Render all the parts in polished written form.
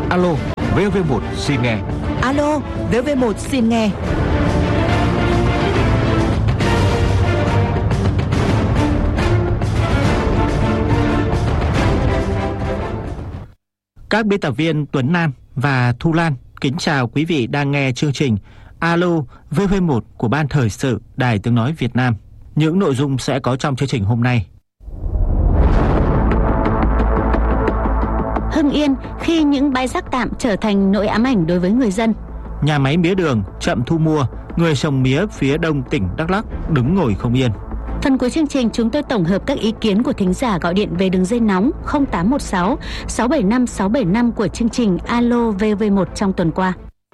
Alo, VV1 xin nghe. Alo, VV1 xin nghe. Các biên tập viên Tuấn Nam và Thu Lan kính chào quý vị đang nghe chương trình Alo VV1 của Ban Thời sự Đài Tiếng Nói Việt Nam. Những nội dung sẽ có trong chương trình hôm nay. Hưng Yên khi những bãi rác tạm trở thành nỗi ám ảnh đối với người dân. Nhà máy mía đường chậm thu mua, người trồng mía phía đông tỉnh Đắk Lắk đứng ngồi không yên. Phần cuối chương trình chúng tôi tổng hợp các ý kiến của thính giả gọi điện về đường dây nóng 0816 675 675 của chương trình Alo VV1 trong tuần qua.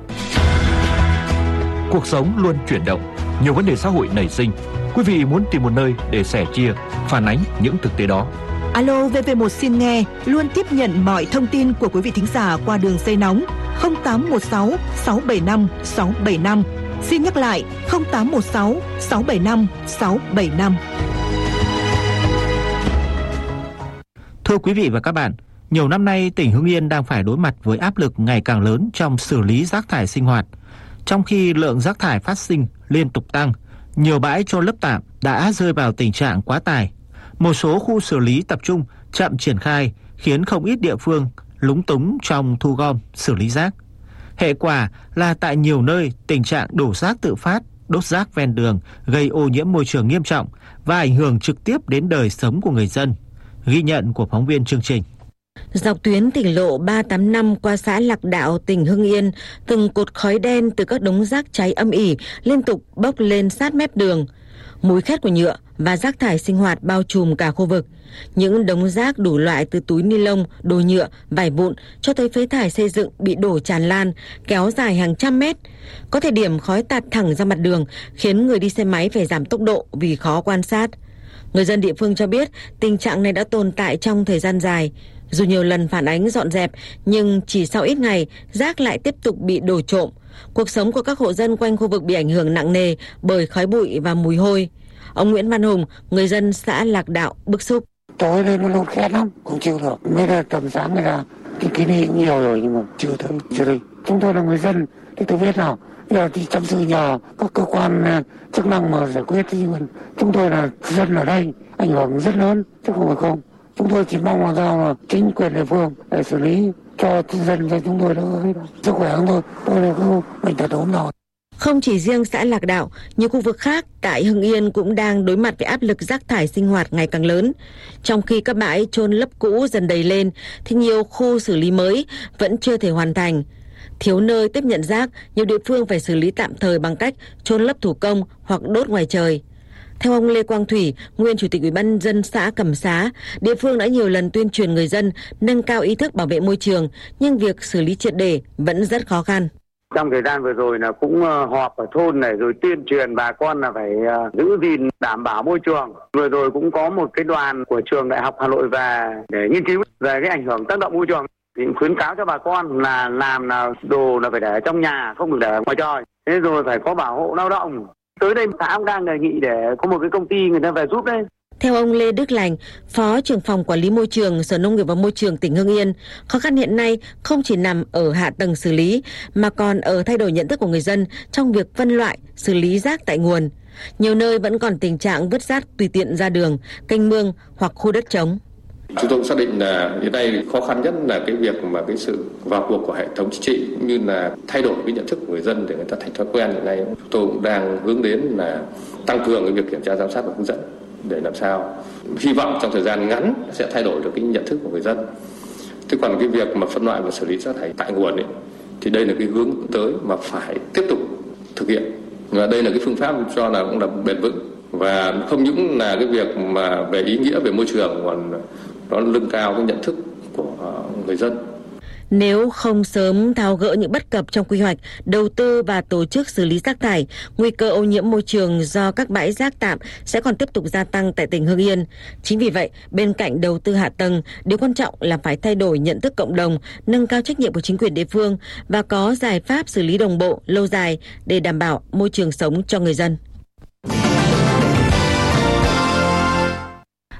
Cuộc sống luôn chuyển động, nhiều vấn đề xã hội nảy sinh. Quý vị muốn tìm một nơi để sẻ chia, phản ánh những thực tế đó. Alo VV1 xin nghe luôn tiếp nhận mọi thông tin của quý vị thính giả qua đường dây nóng 0816 675 675. Xin nhắc lại 0816 675 675. Thưa quý vị và các bạn, nhiều năm nay tỉnh Hưng Yên đang phải đối mặt với áp lực ngày càng lớn trong xử lý rác thải sinh hoạt. Trong khi lượng rác thải phát sinh liên tục tăng, nhiều bãi chôn lấp tạm đã rơi vào tình trạng quá tải. Một số khu xử lý tập trung chậm triển khai khiến không ít địa phương lúng túng trong thu gom, xử lý rác. Hệ quả là tại nhiều nơi tình trạng đổ rác tự phát, đốt rác ven đường gây ô nhiễm môi trường nghiêm trọng và ảnh hưởng trực tiếp đến đời sống của người dân. Ghi nhận của phóng viên chương trình. Dọc tuyến tỉnh lộ 385 qua xã Lạc Đạo, tỉnh Hưng Yên, từng cột khói đen từ các đống rác cháy âm ỉ liên tục bốc lên sát mép đường. Mùi khét của nhựa và rác thải sinh hoạt bao trùm cả khu vực. Những đống rác đủ loại từ túi ni lông, đồ nhựa, vải vụn cho tới phế thải xây dựng bị đổ tràn lan, kéo dài hàng trăm mét. Có thời điểm khói tạt thẳng ra mặt đường, khiến người đi xe máy phải giảm tốc độ vì khó quan sát. Người dân địa phương cho biết tình trạng này đã tồn tại trong thời gian dài. Dù nhiều lần phản ánh dọn dẹp, nhưng chỉ sau ít ngày, rác lại tiếp tục bị đổ trộm. Cuộc sống của các hộ dân quanh khu vực bị ảnh hưởng nặng nề bởi khói bụi và mùi hôi. Ông Nguyễn Văn Hùng, người dân xã Lạc Đạo, bức xúc. Tối lên nó lột khét lắm, không chịu được. Mới là tầm sáng người ta, cái này cũng nhiều rồi nhưng mà chưa thấy. Chúng tôi là người dân, thì tôi biết nào. Bây giờ thì chăm sự nhờ các cơ quan chức năng mà giải quyết thì chúng tôi là dân ở đây, ảnh hưởng rất lớn, chứ không phải không. Chúng tôi chỉ mong là sao mà chính quyền địa phương để xử lý cho dân cho chúng tôi đỡ hết. Sức khỏe của tôi là không bệnh tật ốm nào. Không chỉ riêng xã Lạc Đạo, nhiều khu vực khác tại Hưng Yên cũng đang đối mặt với áp lực rác thải sinh hoạt ngày càng lớn. Trong khi các bãi chôn lấp cũ dần đầy lên, thì nhiều khu xử lý mới vẫn chưa thể hoàn thành. Thiếu nơi tiếp nhận rác, nhiều địa phương phải xử lý tạm thời bằng cách chôn lấp thủ công hoặc đốt ngoài trời. Theo ông Lê Quang Thủy, nguyên chủ tịch Ủy ban nhân dân xã Cẩm Xá, địa phương đã nhiều lần tuyên truyền người dân nâng cao ý thức bảo vệ môi trường, nhưng việc xử lý triệt để vẫn rất khó khăn. Trong thời gian vừa rồi là cũng họp ở thôn này rồi tuyên truyền bà con là phải giữ gìn đảm bảo môi trường. Vừa rồi cũng có một cái đoàn của trường Đại học Hà Nội về để nghiên cứu về cái ảnh hưởng tác động môi trường. Thì khuyến cáo cho bà con là làm là đồ là phải để trong nhà, không được để ngoài trời. Thế rồi phải có bảo hộ lao động. Tới đây xã cũng đang đề nghị để có một cái công ty người ta về giúp đấy. Theo ông Lê Đức Lành, Phó trưởng phòng quản lý môi trường, Sở Nông nghiệp và Môi trường tỉnh Hưng Yên, khó khăn hiện nay không chỉ nằm ở hạ tầng xử lý mà còn ở thay đổi nhận thức của người dân trong việc phân loại, xử lý rác tại nguồn. Nhiều nơi vẫn còn tình trạng vứt rác tùy tiện ra đường, kênh mương hoặc khu đất trống. Chúng tôi xác định là hiện nay khó khăn nhất là cái việc mà cái sự vào cuộc của hệ thống chính trị cũng như là thay đổi cái nhận thức của người dân để người ta thành thói quen. Hiện nay chúng tôi cũng đang hướng đến là tăng cường cái việc kiểm tra giám sát và hướng dẫn để làm sao hy vọng trong thời gian ngắn sẽ thay đổi được cái nhận thức của người dân. Thế còn cái việc mà phân loại và xử lý rác thải tại nguồn ấy, thì đây là cái hướng tới mà phải tiếp tục thực hiện. Và đây là cái phương pháp cho là cũng là bền vững và không những là cái việc mà về ý nghĩa về môi trường còn nó nâng cao cái nhận thức của người dân. Nếu không sớm tháo gỡ những bất cập trong quy hoạch, đầu tư và tổ chức xử lý rác thải, nguy cơ ô nhiễm môi trường do các bãi rác tạm sẽ còn tiếp tục gia tăng tại tỉnh Hưng Yên. Chính vì vậy, bên cạnh đầu tư hạ tầng, điều quan trọng là phải thay đổi nhận thức cộng đồng, nâng cao trách nhiệm của chính quyền địa phương và có giải pháp xử lý đồng bộ, lâu dài để đảm bảo môi trường sống cho người dân.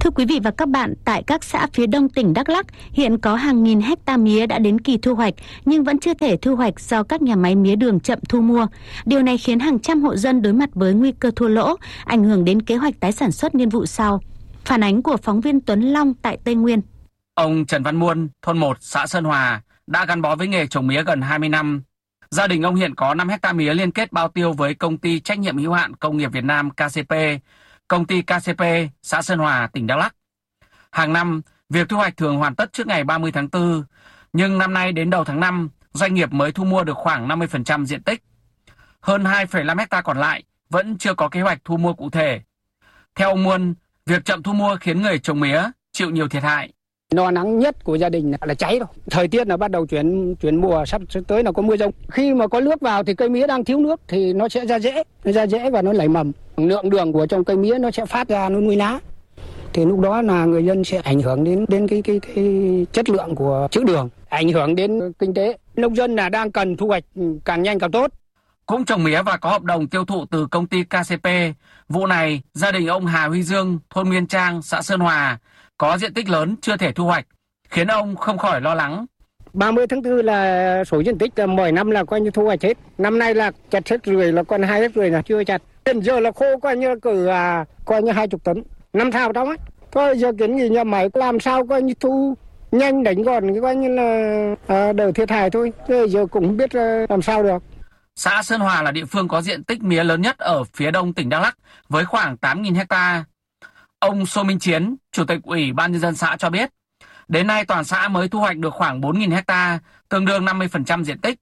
Thưa quý vị và các bạn, tại các xã phía đông tỉnh Đắk Lắk hiện có hàng nghìn hecta mía đã đến kỳ thu hoạch nhưng vẫn chưa thể thu hoạch do các nhà máy mía đường chậm thu mua. Điều này khiến hàng trăm hộ dân đối mặt với nguy cơ thua lỗ, ảnh hưởng đến kế hoạch tái sản xuất niên vụ sau. Phản ánh của phóng viên Tuấn Long tại Tây Nguyên. Ông Trần Văn Muôn, thôn 1, xã Sơn Hòa, đã gắn bó với nghề trồng mía gần 20 năm. Gia đình ông hiện có 5 hecta mía liên kết bao tiêu với công ty trách nhiệm hữu hạn Công nghiệp Việt Nam KCP, công ty KCP, xã Sơn Hòa, tỉnh Đắk Lắk. Hàng năm, việc thu hoạch thường hoàn tất trước ngày 30 tháng 4, nhưng năm nay đến đầu tháng 5, doanh nghiệp mới thu mua được khoảng 50% diện tích. Hơn 2,5 hecta còn lại vẫn chưa có kế hoạch thu mua cụ thể. Theo ông Muôn, việc chậm thu mua khiến người trồng mía chịu nhiều thiệt hại. Lo lắng nhất của gia đình là cháy rồi. Thời tiết là bắt đầu chuyển mùa, sắp tới là có mưa dông. Khi mà có nước vào thì cây mía đang thiếu nước thì nó sẽ ra rễ và nó nảy mầm. Lượng đường của trong cây mía nó sẽ phát ra, nó nuôi lá. Thì lúc đó là người dân sẽ ảnh hưởng đến cái chất lượng của trữ đường, ảnh hưởng đến kinh tế. Nông dân là đang cần thu hoạch càng nhanh càng tốt. Cũng trồng mía và có hợp đồng tiêu thụ từ công ty KCP, vụ này gia đình ông Hà Huy Dương, thôn Nguyên Trang, xã Sơn Hòa có diện tích lớn chưa thể thu hoạch, khiến ông không khỏi lo lắng. 30 tháng 4 là số diện tích mỗi năm là coi như thu hoạch hết. Năm nay là chặt hết rưỡi, là còn 2 rưỡi là chưa chặt. Hiện giờ là khô coi như coi như 20 tấn, 5 thao đó ấy. Coi giờ kiến nghị nhà máy làm sao coi như thu nhanh đánh gọn, coi như là đỡ thiệt hại thôi. Giờ cũng không biết làm sao được. Xã Sơn Hòa là địa phương có diện tích mía lớn nhất ở phía đông tỉnh Đắk Lắk với khoảng 8.000 hecta. Ông Sô Minh Chiến, Chủ tịch Ủy ban Nhân dân xã cho biết, đến nay toàn xã mới thu hoạch được khoảng 4.000 hecta, tương đương 50% diện tích.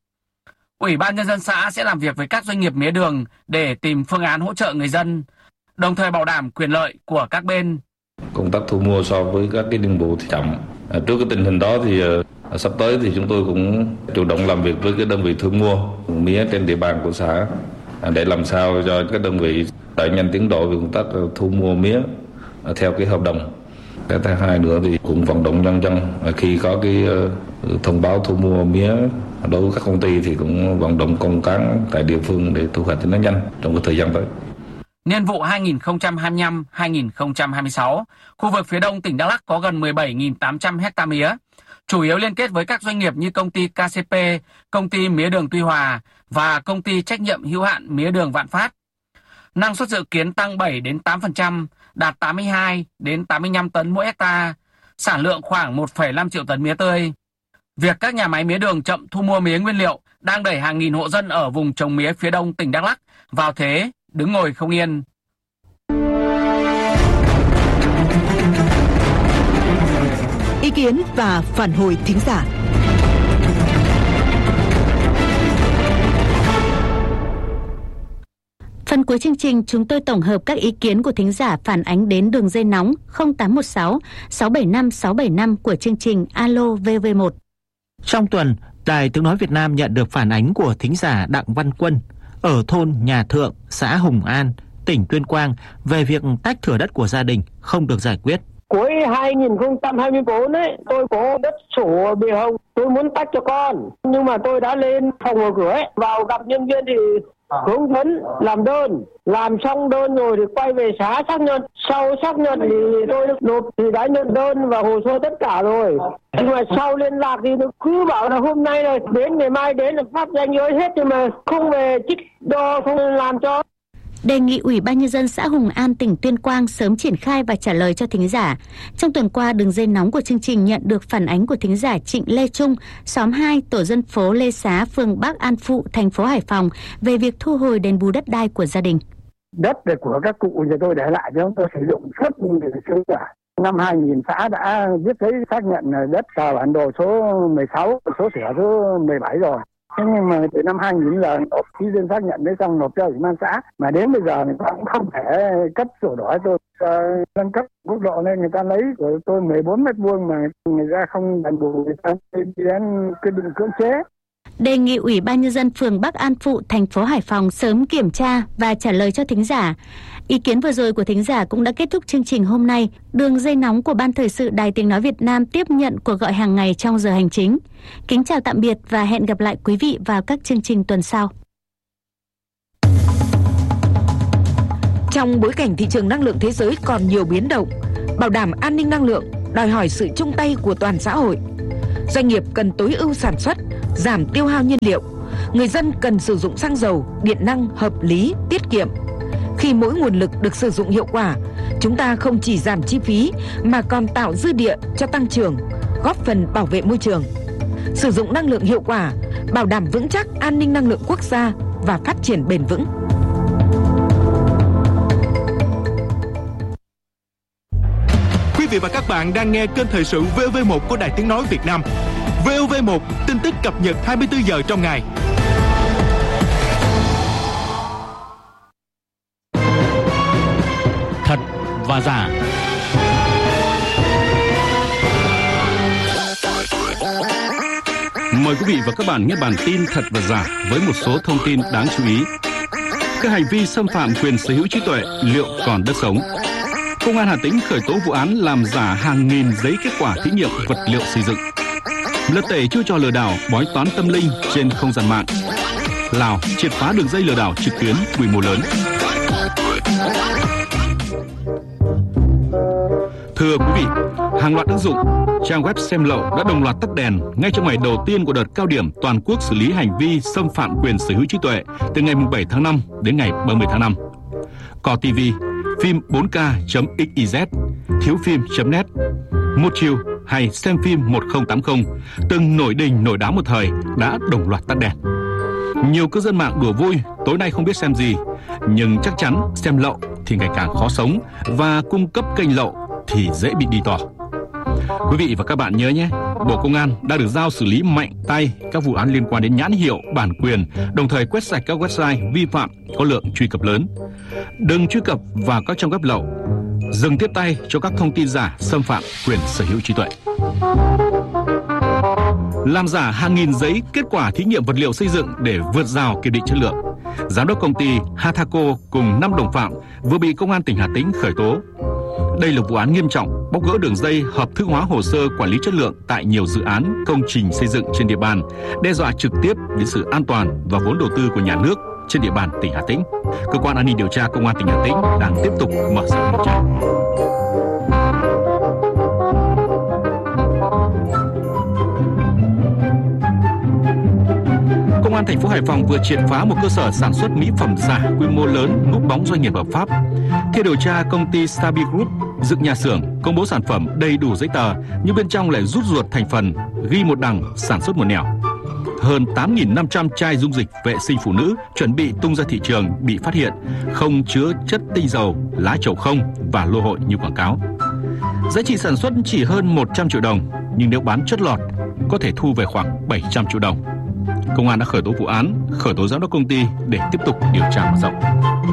Ủy ban Nhân dân xã sẽ làm việc với các doanh nghiệp mía đường để tìm phương án hỗ trợ người dân, đồng thời bảo đảm quyền lợi của các bên. Công tác thu mua so với các cái niên vụ thì chậm. Trước cái tình hình đó thì sắp tới thì chúng tôi cũng chủ động làm việc với cái đơn vị thu mua mía trên địa bàn của xã để làm sao cho các đơn vị đẩy nhanh tiến độ về công tác thu mua mía theo cái hợp đồng. Cái thứ hai nữa thì cũng vận động nhân dân khi có cái thông báo thu mua mía đối với các công ty thì cũng vận động công cán tại địa phương để thu hoạch cho nó nhanh trong cái thời gian tới. Niên vụ 2025-2026, khu vực phía đông tỉnh Đắk Lắk có gần 17.800 hecta mía, chủ yếu liên kết với các doanh nghiệp như công ty KCP, công ty mía đường Tuy Hòa và công ty trách nhiệm hữu hạn mía đường Vạn Phát. Năng suất dự kiến tăng 7 đến 8%, đạt 82 đến 85 tấn mỗi hecta, sản lượng khoảng 1,5 triệu tấn mía tươi. Việc các nhà máy mía đường chậm thu mua mía nguyên liệu đang đẩy hàng nghìn hộ dân ở vùng trồng mía phía đông tỉnh Đắk Lắk vào thế đứng ngồi không yên. Ý kiến và phản hồi thính giả. Phần cuối chương trình, chúng tôi tổng hợp các ý kiến của thính giả phản ánh đến đường dây nóng 0816 675 675 của chương trình Alo VV1. Trong tuần, Đài Tiếng Nói Việt Nam nhận được phản ánh của thính giả Đặng Văn Quân ở thôn Nhà Thượng, xã Hùng An, tỉnh Tuyên Quang về việc tách thửa đất của gia đình không được giải quyết. Cuối 2024 ấy, tôi có đất sổ bìa hồng, tôi muốn tách cho con, nhưng mà tôi đã lên phòng mở cửa ấy, vào gặp nhân viên thì hướng dẫn làm đơn, làm xong đơn rồi thì quay về xã xác nhận. Sau xác nhận thì tôi nộp thì đã nhận đơn và hồ sơ tất cả rồi. Nhưng mà sau liên lạc thì nó cứ bảo là hôm nay rồi đến ngày mai đến là phát danh giới hết, nhưng mà không về trích đo, không làm cho. Đề nghị Ủy ban Nhân dân xã Hùng An, tỉnh Tuyên Quang sớm triển khai và trả lời cho thính giả. Trong tuần qua, đường dây nóng của chương trình nhận được phản ánh của thính giả Trịnh Lê Trung, xóm 2, tổ dân phố Lê Xá, phường Bắc An Phụ, thành phố Hải Phòng về việc thu hồi đền bù đất đai của gia đình. Đất của các cụ nhà tôi để lại cho tôi sử dụng suốt từ xưa cả. Năm 2000 xã đã viết giấy xác nhận đất vào bản đồ số 16, số thửa số 17 rồi. Thế nhưng mà từ năm 2000 giờ nộp ký dân xác nhận đấy xong nộp cho ủy ban xã, mà đến bây giờ người ta cũng không thể cấp sổ đỏ tôi nâng cấp quốc lộ nên người ta lấy của tôi 14 mét vuông mà người ta không đền bù, người ta đến quyết định cưỡng chế. Đề nghị Ủy ban Nhân dân phường Bắc An Phụ, thành phố Hải Phòng sớm kiểm tra và trả lời cho thính giả. Ý kiến vừa rồi của thính giả cũng đã kết thúc chương trình hôm nay. Đường dây nóng của Ban Thời sự Đài Tiếng Nói Việt Nam tiếp nhận cuộc gọi hàng ngày trong giờ hành chính. Kính chào tạm biệt và hẹn gặp lại quý vị vào các chương trình tuần sau. Trong bối cảnh thị trường năng lượng thế giới còn nhiều biến động, Bảo đảm an ninh năng lượng đòi hỏi sự chung tay của toàn xã hội. Doanh nghiệp cần tối ưu sản xuất, giảm tiêu hao nhiên liệu. Người dân cần sử dụng xăng dầu, điện năng hợp lý, tiết kiệm. Khi mỗi nguồn lực được sử dụng hiệu quả, chúng ta không chỉ giảm chi phí mà còn tạo dư địa cho tăng trưởng, góp phần bảo vệ môi trường. Sử dụng năng lượng hiệu quả, bảo đảm vững chắc an ninh năng lượng quốc gia và phát triển bền vững. Quý vị và các bạn đang nghe kênh thời sự VOV1 của Đài Tiếng nói Việt Nam. VOV1, tin tức cập nhật 24 giờ trong ngày. Thật và giả. Mời quý vị và các bạn nghe bản tin Thật và giả với một số thông tin đáng chú ý. Các hành vi xâm phạm quyền sở hữu trí tuệ liệu còn đất sống? Công an Hà Tĩnh khởi tố vụ án làm giả hàng nghìn giấy kết quả thí nghiệm vật liệu xây dựng. Lật tẩy chiêu trò lừa đảo bói toán tâm linh trên không gian mạng. Lào triệt phá đường dây lừa đảo trực tuyến quy mô lớn. Thưa quý vị, hàng loạt ứng dụng, trang web xem lậu đã đồng loạt tắt đèn ngay trong ngày đầu tiên của đợt cao điểm toàn quốc xử lý hành vi xâm phạm quyền sở hữu trí tuệ từ ngày 7 tháng 5 đến ngày 30 tháng 5. Cò TV, phim 4K.xyz, thiếu phim.net, Một Chiều hay Xem Phim 1080 từng nổi đình nổi đám một thời đã đồng loạt tắt đèn. Nhiều cư dân mạng đùa vui tối nay không biết xem gì, nhưng chắc chắn xem lậu thì ngày càng khó sống và cung cấp kênh lậu thì dễ bị đi tỏ. Quý vị và các bạn nhớ nhé, Bộ Công an đã được giao xử lý mạnh tay các vụ án liên quan đến nhãn hiệu, bản quyền, đồng thời quét sạch các website vi phạm có lượng truy cập lớn. Đừng truy cập vào các trang web lậu, dừng tiếp tay cho các thông tin giả xâm phạm quyền sở hữu trí tuệ. Làm giả hàng nghìn giấy kết quả thí nghiệm vật liệu xây dựng để vượt rào kiểm định chất lượng. Giám đốc công ty Hathaco cùng 5 đồng phạm vừa bị Công an tỉnh Hà Tĩnh khởi tố. Đây là vụ án nghiêm trọng, bóc gỡ đường dây hợp thức hóa hồ sơ quản lý chất lượng tại nhiều dự án công trình xây dựng trên địa bàn, đe dọa trực tiếp đến sự an toàn và vốn đầu tư của nhà nước trên địa bàn tỉnh Hà Tĩnh. Cơ quan an ninh điều tra Công an tỉnh Hà Tĩnh đang tiếp tục mở rộng điều tra. Công an thành phố Hải Phòng vừa triệt phá một cơ sở sản xuất mỹ phẩm giả quy mô lớn núp bóng doanh nghiệp hợp pháp. Theo điều tra, công ty Stabi Group dựng nhà xưởng, công bố sản phẩm đầy đủ giấy tờ, nhưng bên trong lại rút ruột thành phần, ghi một đằng, sản xuất một nẻo. Hơn 8.500 chai dung dịch vệ sinh phụ nữ chuẩn bị tung ra thị trường bị phát hiện, không chứa chất tinh dầu, lá trầu không và lô hội như quảng cáo. Giá trị sản xuất chỉ hơn 100 triệu đồng, nhưng nếu bán chót lọt có thể thu về khoảng 700 triệu đồng. Công an đã khởi tố vụ án, khởi tố giám đốc công ty để tiếp tục điều tra mở rộng.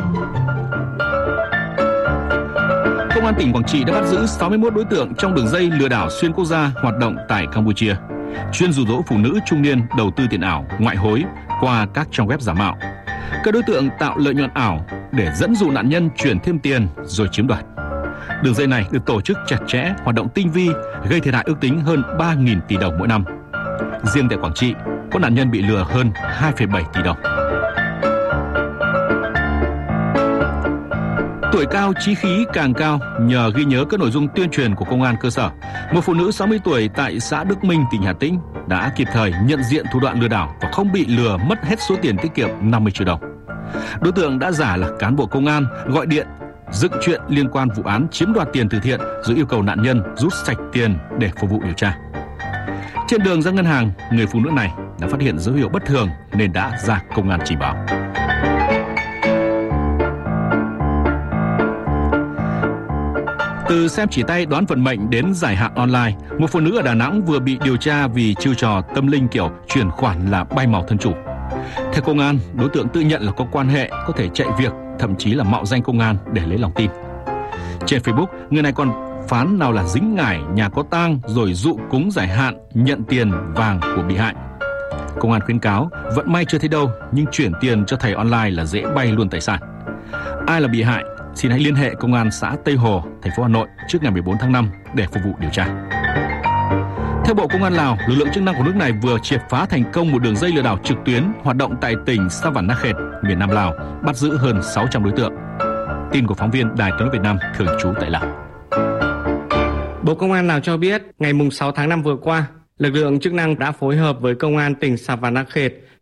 Công an tỉnh Quảng Trị đã bắt giữ 61 đối tượng trong đường dây lừa đảo xuyên quốc gia hoạt động tại Campuchia, chuyên dụ dỗ phụ nữ trung niên đầu tư tiền ảo, ngoại hối qua các trang web giả mạo. Các đối tượng tạo lợi nhuận ảo để dẫn dụ nạn nhân chuyển thêm tiền rồi chiếm đoạt. Đường dây này được tổ chức chặt chẽ, hoạt động tinh vi, gây thiệt hại ước tính hơn 3.000 tỷ đồng mỗi năm. Riêng tại Quảng Trị, có nạn nhân bị lừa hơn 2,7 tỷ đồng. Tuổi cao chí khí càng cao nhờ ghi nhớ các nội dung tuyên truyền của công an cơ sở. Một phụ nữ 60 tuổi tại xã Đức Minh, tỉnh Hà Tĩnh đã kịp thời nhận diện thủ đoạn lừa đảo và không bị lừa mất hết số tiền tiết kiệm 50 triệu đồng. Đối tượng đã giả là cán bộ công an, gọi điện, dựng chuyện liên quan vụ án chiếm đoạt tiền từ thiện rồi yêu cầu nạn nhân rút sạch tiền để phục vụ điều tra. Trên đường ra ngân hàng, người phụ nữ này đã phát hiện dấu hiệu bất thường nên đã ra công an trình báo. Từ xem chỉ tay đoán vận mệnh đến giải hạn online, một phụ nữ ở Đà Nẵng vừa bị điều tra vì chiêu trò tâm linh kiểu chuyển khoản là bay màu thân chủ. Theo công an, đối tượng tự nhận là có quan hệ, có thể chạy việc, thậm chí là mạo danh công an để lấy lòng tin. Trên Facebook, người này còn phán nào là dính ngải, nhà có tang rồi dụ cúng giải hạn, nhận tiền vàng của bị hại. Công an khuyến cáo, vận may chưa thấy đâu, nhưng chuyển tiền cho thầy online là dễ bay luôn tài sản. Ai là bị hại? Xin hãy liên hệ Công an xã Tây Hồ, thành phố Hà Nội trước ngày 14 tháng 5 để phục vụ điều tra. Theo Bộ Công an Lào, lực lượng chức năng của nước này vừa triệt phá thành công một đường dây lừa đảo trực tuyến hoạt động tại tỉnh Savannakhet, miền Nam Lào, bắt giữ hơn 600 đối tượng. Tin của phóng viên Đài Tiếng nói Việt Nam thường trú tại Lào. Bộ Công an Lào cho biết, ngày 6 tháng 5 vừa qua, lực lượng chức năng đã phối hợp với Công an tỉnh Savannakhet